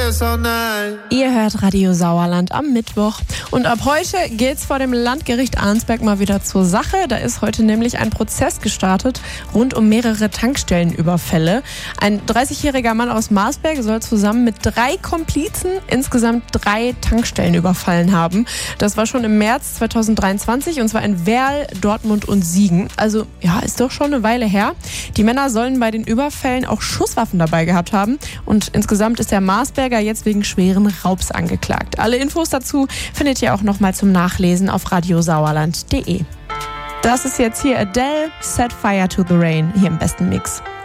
this all night. Ihr hört Radio Sauerland am Mittwoch. Und ab heute geht's vor dem Landgericht Arnsberg mal wieder zur Sache. Da ist heute nämlich ein Prozess gestartet rund um mehrere Tankstellenüberfälle. Ein 30-jähriger Mann aus Marsberg soll zusammen mit 3 Komplizen insgesamt 3 Tankstellen überfallen haben. Das war schon im März 2023 und zwar in Werl, Dortmund und Siegen. Also ja, ist doch schon eine Weile her. Die Männer sollen bei den Überfällen auch Schusswaffen dabei gehabt haben. Und insgesamt ist der Marsberger jetzt wegen schweren Raubs angeklagt. Alle Infos dazu findet ihr auch nochmal zum Nachlesen auf radiosauerland.de. Das ist jetzt hier Adele, Set Fire to the Rain, hier im besten Mix.